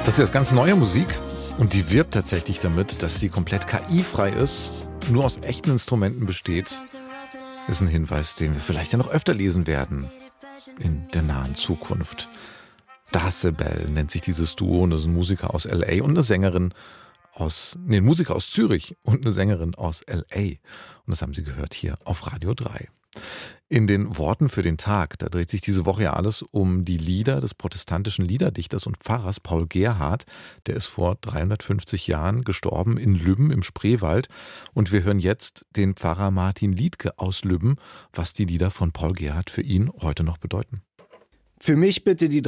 Das ist jetzt ganz neue Musik und die wirbt tatsächlich damit, dass sie komplett KI-frei ist, nur aus echten Instrumenten besteht. Ist ein Hinweis, den wir vielleicht ja noch öfter lesen werden in der nahen Zukunft. Decibel nennt sich dieses Duo, und das ist ein Musiker aus L.A. und eine Sängerin ein Musiker aus Zürich und eine Sängerin aus L.A. Und das haben Sie gehört hier auf Radio 3. In den Worten für den Tag, da dreht sich diese Woche ja alles um die Lieder des protestantischen Liederdichters und Pfarrers Paul Gerhardt. Der ist vor 350 Jahren gestorben in Lübben im Spreewald. Und wir hören jetzt den Pfarrer Martin Liedtke aus Lübben, was die Lieder von Paul Gerhardt für ihn heute noch bedeuten. Für mich bitte die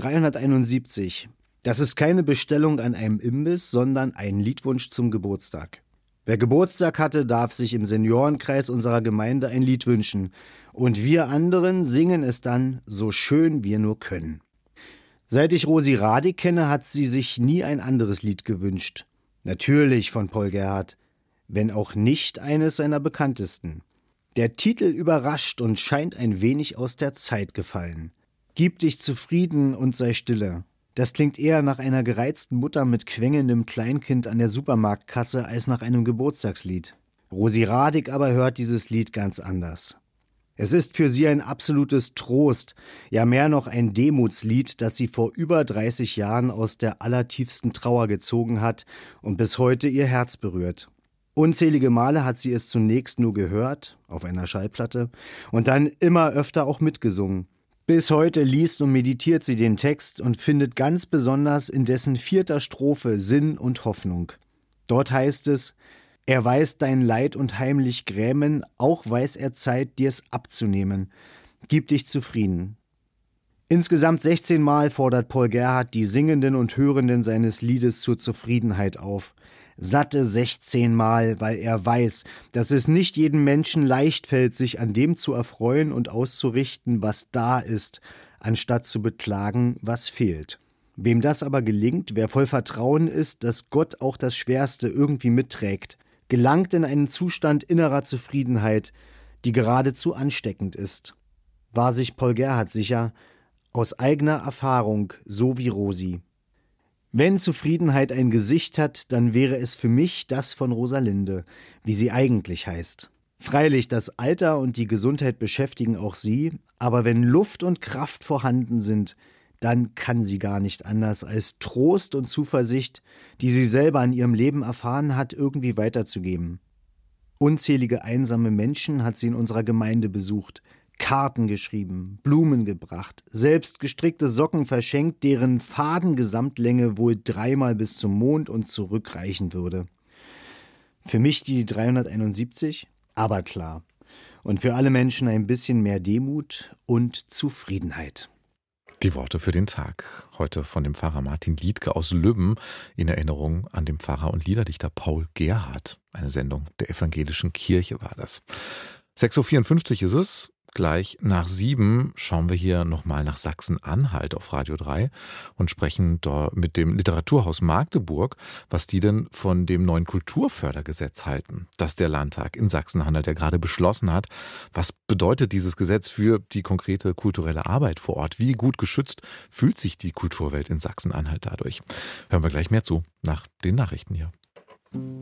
371. Das ist keine Bestellung an einem Imbiss, sondern ein Liedwunsch zum Geburtstag. Wer Geburtstag hatte, darf sich im Seniorenkreis unserer Gemeinde ein Lied wünschen. Und wir anderen singen es dann so schön wir nur können. Seit ich Rosi Radig kenne, hat sie sich nie ein anderes Lied gewünscht. Natürlich von Paul Gerhardt, wenn auch nicht eines seiner bekanntesten. Der Titel überrascht und scheint ein wenig aus der Zeit gefallen. Gib dich zufrieden und sei stille. Das klingt eher nach einer gereizten Mutter mit quengelndem Kleinkind an der Supermarktkasse als nach einem Geburtstagslied. Rosi Radig aber hört dieses Lied ganz anders. Es ist für sie ein absolutes Trost, ja mehr noch ein Demutslied, das sie vor über 30 Jahren aus der allertiefsten Trauer gezogen hat und bis heute ihr Herz berührt. Unzählige Male hat sie es zunächst nur gehört, auf einer Schallplatte, und dann immer öfter auch mitgesungen. Bis heute liest und meditiert sie den Text und findet ganz besonders in dessen 4. Strophe Sinn und Hoffnung. Dort heißt es: Er weiß dein Leid und heimlich Grämen, auch weiß er Zeit, dir's abzunehmen. Gib dich zufrieden. Insgesamt 16 Mal fordert Paul Gerhardt die Singenden und Hörenden seines Liedes zur Zufriedenheit auf. Satte 16 Mal, weil er weiß, dass es nicht jedem Menschen leicht fällt, sich an dem zu erfreuen und auszurichten, was da ist, anstatt zu beklagen, was fehlt. Wem das aber gelingt, wer voll Vertrauen ist, dass Gott auch das Schwerste irgendwie mitträgt, gelangt in einen Zustand innerer Zufriedenheit, die geradezu ansteckend ist. War sich Paul Gerhardt sicher, aus eigener Erfahrung, so wie Rosi. Wenn Zufriedenheit ein Gesicht hat, dann wäre es für mich das von Rosalinde, wie sie eigentlich heißt. Freilich, das Alter und die Gesundheit beschäftigen auch sie, aber wenn Luft und Kraft vorhanden sind, dann kann sie gar nicht anders, als Trost und Zuversicht, die sie selber in ihrem Leben erfahren hat, irgendwie weiterzugeben. Unzählige einsame Menschen hat sie in unserer Gemeinde besucht, Karten geschrieben, Blumen gebracht, selbst gestrickte Socken verschenkt, deren Fadengesamtlänge wohl 3-mal bis zum Mond und zurück reichen würde. Für mich die 371, aber klar. Und für alle Menschen ein bisschen mehr Demut und Zufriedenheit. Die Worte für den Tag. Heute von dem Pfarrer Martin Liedtke aus Lübben in Erinnerung an den Pfarrer und Liederdichter Paul Gerhardt. Eine Sendung der Evangelischen Kirche war das. 6.54 Uhr ist es. Gleich nach 7 schauen wir hier nochmal nach Sachsen-Anhalt auf Radio 3 und sprechen dort mit dem Literaturhaus Magdeburg, was die denn von dem neuen Kulturfördergesetz halten, das der Landtag in Sachsen-Anhalt ja gerade beschlossen hat. Was bedeutet dieses Gesetz für die konkrete kulturelle Arbeit vor Ort? Wie gut geschützt fühlt sich die Kulturwelt in Sachsen-Anhalt dadurch? Hören wir gleich mehr zu nach den Nachrichten hier.